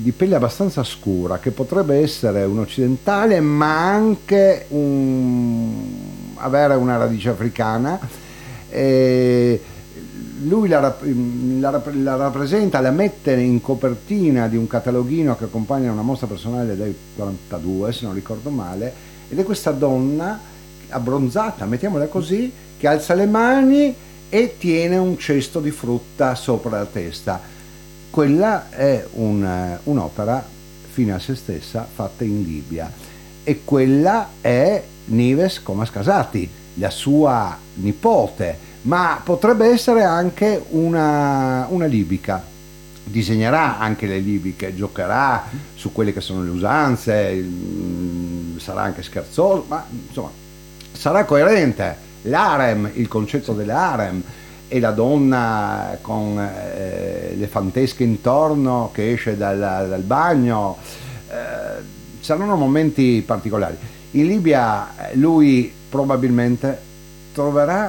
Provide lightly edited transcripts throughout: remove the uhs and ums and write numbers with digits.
di pelle abbastanza scura, che potrebbe essere un occidentale ma anche avere una radice africana. Lui la rappresenta, la mette in copertina di un cataloghino che accompagna una mostra personale del 42, se non ricordo male, ed è questa donna abbronzata, mettiamola così, che alza le mani e tiene un cesto di frutta sopra la testa. Quella è un'opera fine a se stessa fatta in Libia, e quella è Nives Khomas-Casati, la sua nipote, ma potrebbe essere anche una libica. Disegnerà anche le libiche, giocherà su quelle che sono le usanze, sarà anche scherzoso, ma insomma sarà coerente. L'harem, il concetto dell'harem, e la donna con le fantesche intorno che esce dal bagno, saranno momenti particolari. In Libia lui probabilmente troverà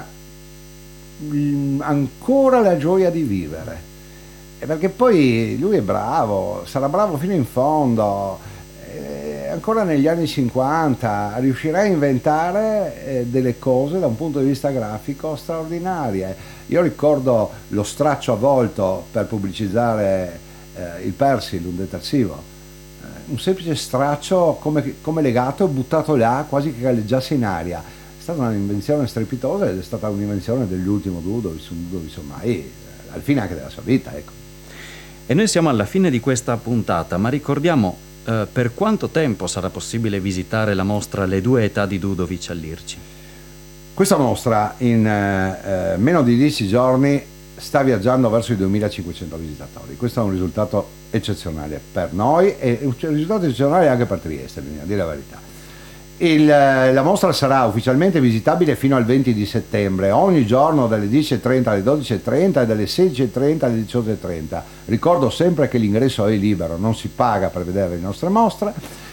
ancora la gioia di vivere, perché poi lui è bravo, sarà bravo fino in fondo, ancora negli anni 50 riuscirà a inventare delle cose da un punto di vista grafico straordinarie. Io ricordo lo straccio avvolto per pubblicizzare il Persil, un detersivo, un semplice straccio come legato e buttato là quasi che galleggiasse in aria. È stata un'invenzione strepitosa ed è stata un'invenzione dell'ultimo Dudovic, un Dudovic ormai al fine anche della sua vita, ecco. E noi siamo alla fine di questa puntata, ma ricordiamo per quanto tempo sarà possibile visitare la mostra Le due età di Dudovic all'IRCI? Questa mostra in meno di 10 giorni sta viaggiando verso i 2500 visitatori. Questo è un risultato eccezionale per noi e un risultato eccezionale anche per Trieste, bisogna dire la verità. La mostra sarà ufficialmente visitabile fino al 20 di settembre, ogni giorno dalle 10.30 alle 12.30 e dalle 16.30 alle 18.30. Ricordo sempre che l'ingresso è libero, non si paga per vedere le nostre mostre.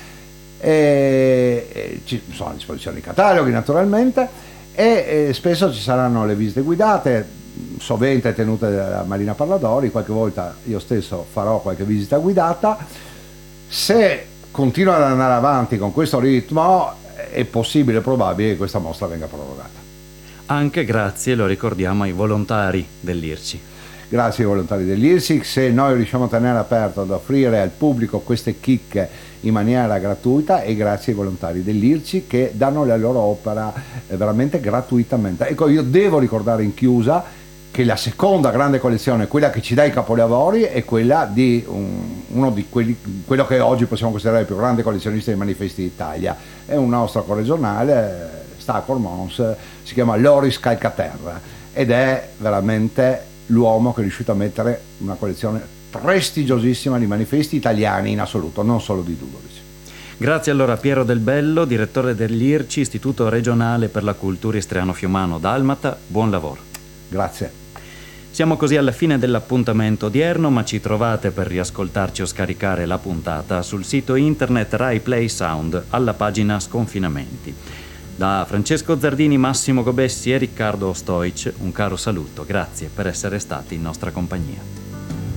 Ci sono a disposizione i cataloghi naturalmente, e spesso ci saranno le visite guidate, sovente tenute da Marina Palladori. Qualche volta io stesso farò qualche visita guidata. Se continua ad andare avanti con questo ritmo è possibile e probabile che questa mostra venga prorogata. Anche grazie, lo ricordiamo, ai volontari dell'IRCI. Grazie ai volontari dell'IRCI. Se noi riusciamo a tenere aperto, ad offrire al pubblico queste chicche in maniera gratuita, e grazie ai volontari dell'IRCI che danno la loro opera veramente gratuitamente. Ecco, io devo ricordare in chiusa che la seconda grande collezione, quella che ci dà i capolavori, è quella di quello che oggi possiamo considerare il più grande collezionista di manifesti d'Italia. È un nostro corregionale, sta a Cormons, si chiama Loris Calcaterra, ed è veramente l'uomo che è riuscito a mettere una collezione prestigiosissima di manifesti italiani in assoluto, non solo di Dudovic. Grazie allora a Piero Del Bello, direttore dell'IRCI, Istituto Regionale per la Cultura Istriano-Fiumano-Dalmata. Buon lavoro. Grazie. Siamo così alla fine dell'appuntamento odierno, ma ci trovate per riascoltarci o scaricare la puntata sul sito internet Rai Play Sound alla pagina Sconfinamenti. Da Francesco Zardini, Massimo Gobessi e Riccardo Stoic un caro saluto, grazie per essere stati in nostra compagnia.